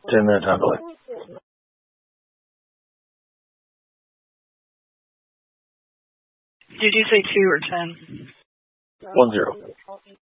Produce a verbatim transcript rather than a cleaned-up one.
ten minute time delay. Did you say two or ten? One zero.